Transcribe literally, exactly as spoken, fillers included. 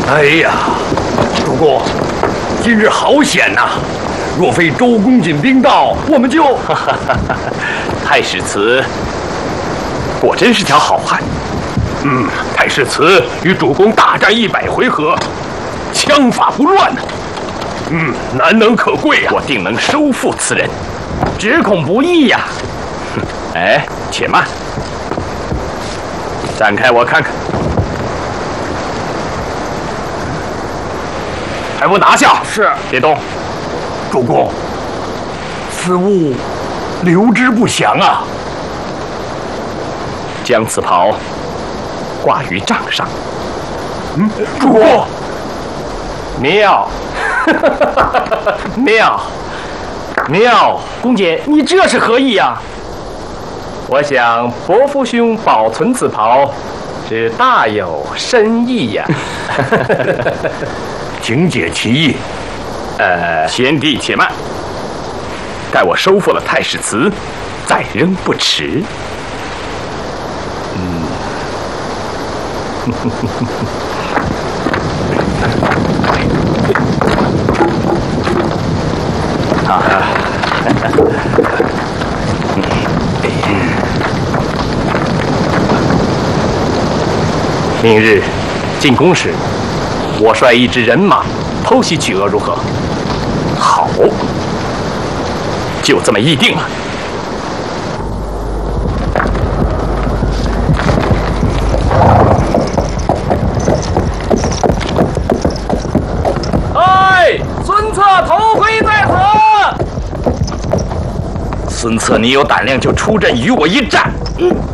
哎呀，主公，今日好险呐！若非周公瑾兵到，我们就…… 太史慈果真是条好汉。嗯，太史慈与主公大战一百回合，枪法不乱呢、啊。嗯，难能可贵呀、啊！我定能收复此人，只恐不易呀、啊。哎，且慢，展开我看看。 还不拿下！是，别动。 主公，此物留之不详啊！ 将此袍挂于帐上。 嗯，主公， 妙，妙，妙！ 公瑾，你这是何意呀？ 我想伯父兄保存此袍，是大有深意呀。 请解其意。 呃，先帝且慢，待我收复了太史慈，再扔不迟。嗯，啊，明日进宫时。 我率一支人马偷袭曲阿如何？好，就这么议定了。 哎，孙策头盔在此。 孙策，你有胆量就出阵与我一战。嗯